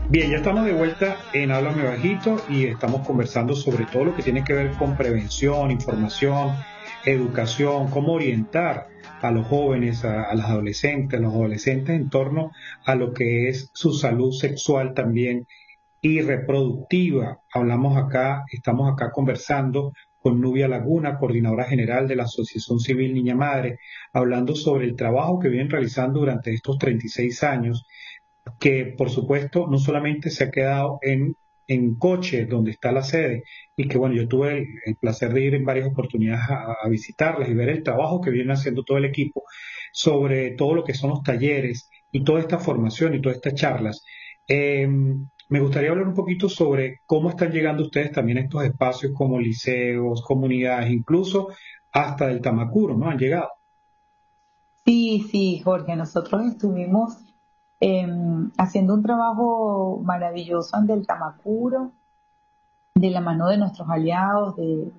Bien, ya estamos de vuelta en Háblame Bajito y estamos conversando sobre todo lo que tiene que ver con prevención, información, educación, cómo orientar a los jóvenes, a las adolescentes, a los adolescentes en torno a lo que es su salud sexual también y reproductiva. Estamos acá conversando con Nubia Laguna, coordinadora general de la Asociación Civil Niña Madre, hablando sobre el trabajo que vienen realizando durante estos 36 años que por supuesto no solamente se ha quedado en Coche, donde está la sede, y que bueno, yo tuve el placer de ir en varias oportunidades a visitarlas y ver el trabajo que viene haciendo todo el equipo sobre todo lo que son los talleres y toda esta formación y todas estas charlas. Me gustaría hablar un poquito sobre cómo están llegando ustedes también a estos espacios como liceos, comunidades, incluso hasta el Tamacuro, ¿no? Han llegado. Sí, sí, Jorge, nosotros estuvimos haciendo un trabajo maravilloso ante el Tamacuro, de la mano de nuestros aliados,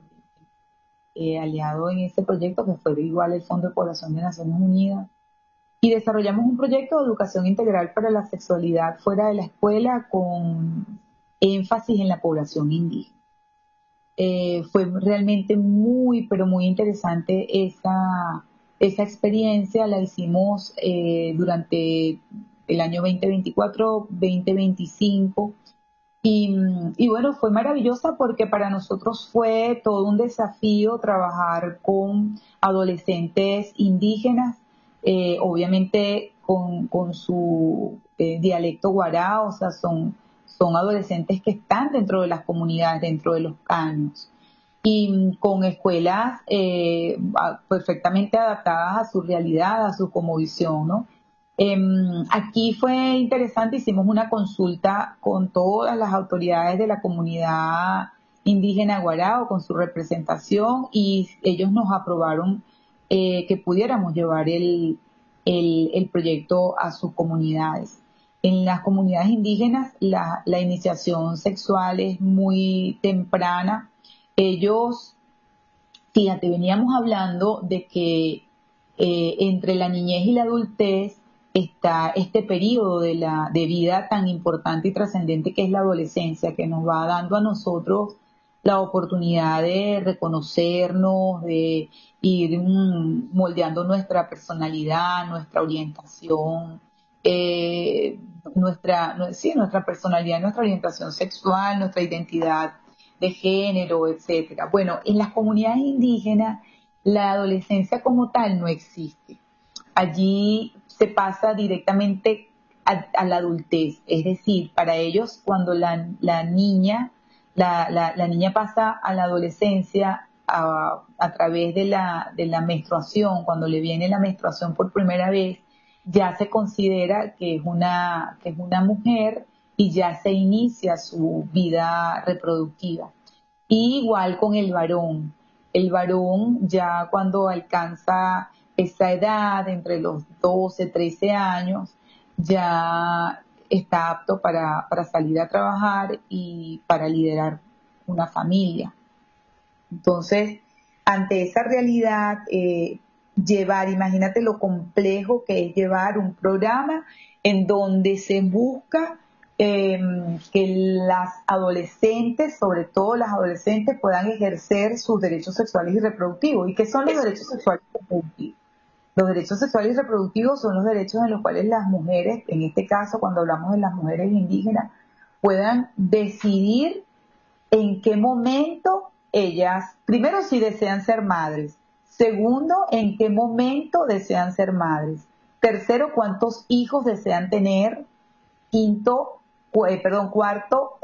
aliado en este proyecto que fue igual el Fondo de Población de Naciones Unidas, y desarrollamos un proyecto de educación integral para la sexualidad fuera de la escuela con énfasis en la población indígena. Fue realmente muy, pero muy interesante esa experiencia. La hicimos durante el año 2024, 2025. Y bueno, fue maravillosa porque para nosotros fue todo un desafío trabajar con adolescentes indígenas, obviamente con su dialecto guará, o sea, son adolescentes que están dentro de las comunidades, dentro de los caños, y con escuelas perfectamente adaptadas a su realidad, a su cosmovisión, ¿no? Aquí fue interesante, hicimos una consulta con todas las autoridades de la comunidad indígena Guarao, con su representación, y ellos nos aprobaron que pudiéramos llevar el proyecto a sus comunidades. En las comunidades indígenas la iniciación sexual es muy temprana. Ellos, fíjate, veníamos hablando de que entre la niñez y la adultez está este periodo de vida tan importante y trascendente que es la adolescencia, que nos va dando a nosotros la oportunidad de reconocernos, de ir moldeando nuestra personalidad, nuestra orientación, nuestra personalidad, nuestra orientación sexual, nuestra identidad de género, etcétera. Bueno, en las comunidades indígenas la adolescencia como tal no existe. Allí se pasa directamente a la adultez, es decir, para ellos cuando la niña, la niña pasa a la adolescencia a través de la menstruación, cuando le viene la menstruación por primera vez, ya se considera que es una mujer y ya se inicia su vida reproductiva. Y igual con el varón. El varón ya cuando alcanza esa edad, entre los 12, 13 años, ya está apto para salir a trabajar y para liderar una familia. Entonces, ante esa realidad, imagínate lo complejo que es llevar un programa en donde se busca eh, que las adolescentes, sobre todo las adolescentes, puedan ejercer sus derechos sexuales y reproductivos. ¿Y qué son los derechos sexuales y reproductivos? Los derechos sexuales y reproductivos son los derechos en los cuales las mujeres, en este caso cuando hablamos de las mujeres indígenas, puedan decidir en qué momento ellas, primero, si desean ser madres; segundo, en qué momento desean ser madres; tercero, cuántos hijos desean tener; quinto, cuarto,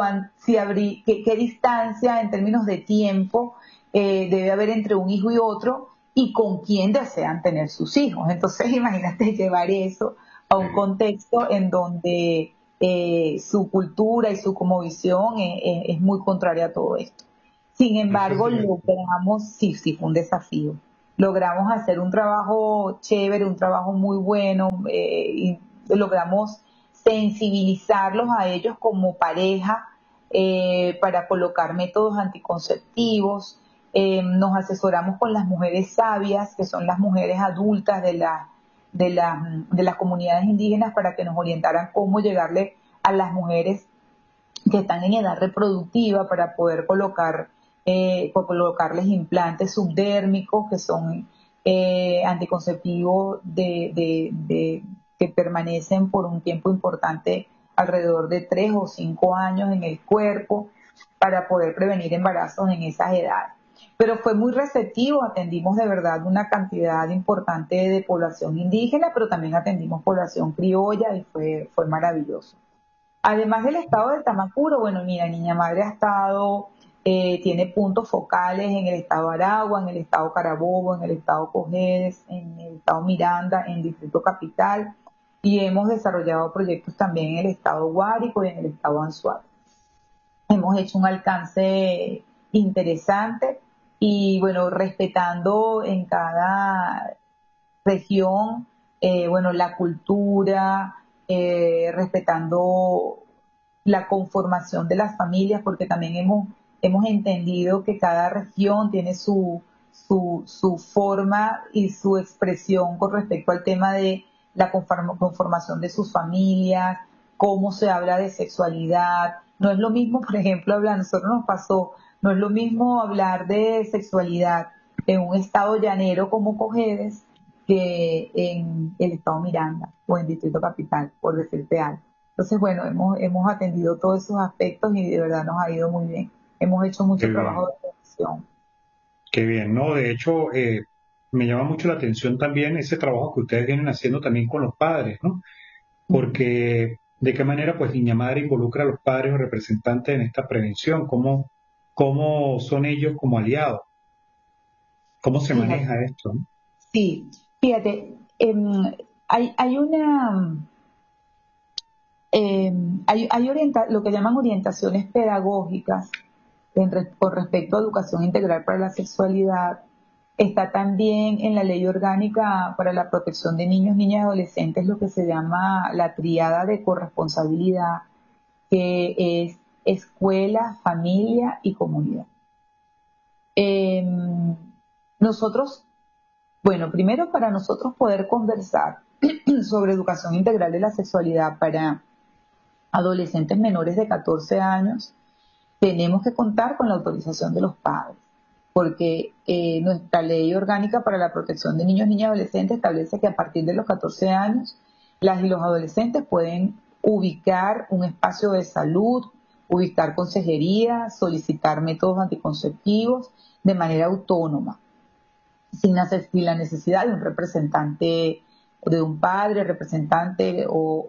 qué distancia en términos de tiempo debe haber entre un hijo y otro, y con quién desean tener sus hijos. Entonces, imagínate llevar eso a un contexto en donde su cultura y su cosmovisión es muy contraria a todo esto. Sin embargo, Difícil. logramos, sí, sí, fue un desafío. Logramos hacer un trabajo chévere, un trabajo muy bueno, y logramos sensibilizarlos a ellos como pareja para colocar métodos anticonceptivos. Nos asesoramos con las mujeres sabias, que son las mujeres adultas de las comunidades indígenas, para que nos orientaran cómo llegarle a las mujeres que están en edad reproductiva para poder colocarles implantes subdérmicos que son anticonceptivos que permanecen por un tiempo importante, alrededor de 3 o 5 años en el cuerpo, para poder prevenir embarazos en esas edades. Pero fue muy receptivo, atendimos de verdad una cantidad importante de población indígena, pero también atendimos población criolla y fue maravilloso. Además del estado de Tamacuro, bueno, mira, Niña Madre ha estado, tiene puntos focales en el estado Aragua, en el estado Carabobo, en el estado Cojedes, en el estado Miranda, en Distrito Capital, y hemos desarrollado proyectos también en el estado Guárico y en el estado Anzoátegui. Hemos hecho un alcance interesante y, bueno, respetando en cada región, bueno, la cultura, respetando la conformación de las familias, porque también hemos entendido que cada región tiene su forma y su expresión con respecto al tema de la conformación de sus familias, cómo se habla de sexualidad. No es lo mismo, por ejemplo, a nosotros nos pasó, no es lo mismo hablar de sexualidad en un estado llanero como Cojedes que en el estado Miranda o en Distrito Capital, por decirte algo. Entonces, bueno, hemos atendido todos esos aspectos y de verdad nos ha ido muy bien. Hemos hecho mucho trabajo de prevención. Qué bien, ¿no? De hecho, me llama mucho la atención también ese trabajo que ustedes vienen haciendo también con los padres, ¿no? Porque de qué manera pues Niña Madre involucra a los padres o representantes en esta prevención, cómo son ellos como aliados, cómo se maneja esto, ¿no? Sí, fíjate, hay una, lo que llaman orientaciones pedagógicas con respecto a educación integral para la sexualidad. Está también en la Ley Orgánica para la Protección de Niños, Niñas y Adolescentes lo que se llama la triada de corresponsabilidad, que es escuela, familia y comunidad. Nosotros, bueno, primero para nosotros poder conversar sobre educación integral de la sexualidad para adolescentes menores de 14 años, tenemos que contar con la autorización de los padres, porque nuestra Ley Orgánica para la Protección de Niños, Niñas y Adolescentes establece que a partir de los 14 años las y los adolescentes pueden ubicar un espacio de salud, ubicar consejería, solicitar métodos anticonceptivos de manera autónoma, sin la necesidad de un representante, de un padre, representante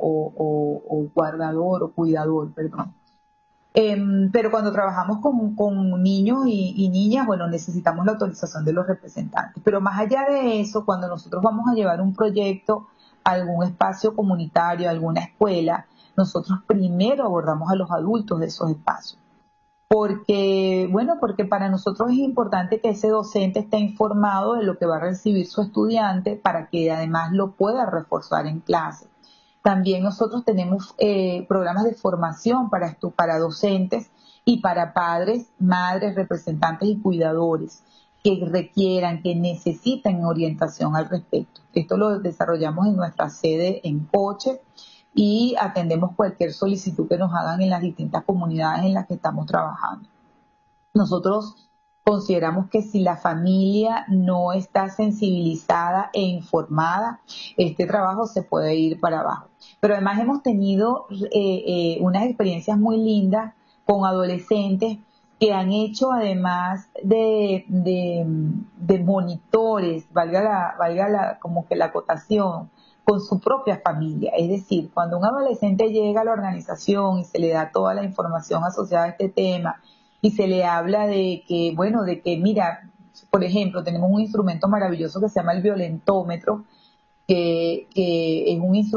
o guardador o cuidador, perdón. Pero cuando trabajamos con niños y niñas, bueno, necesitamos la autorización de los representantes. Pero más allá de eso, cuando nosotros vamos a llevar un proyecto a algún espacio comunitario, a alguna escuela, nosotros primero abordamos a los adultos de esos espacios. Porque para nosotros es importante que ese docente esté informado de lo que va a recibir su estudiante para que además lo pueda reforzar en clase. También nosotros tenemos programas de formación para docentes y para padres, madres, representantes y cuidadores que requieran, que necesiten orientación al respecto. Esto lo desarrollamos en nuestra sede en Coche y atendemos cualquier solicitud que nos hagan en las distintas comunidades en las que estamos trabajando. Nosotros consideramos que si la familia no está sensibilizada e informada, este trabajo se puede ir para abajo. Pero además hemos tenido unas experiencias muy lindas con adolescentes que han hecho, además de monitores, valga como que la acotación, con su propia familia. Es decir, cuando un adolescente llega a la organización y se le da toda la información asociada a este tema y se le habla de que, mira, por ejemplo, tenemos un instrumento maravilloso que se llama el violentómetro, que es un instrumento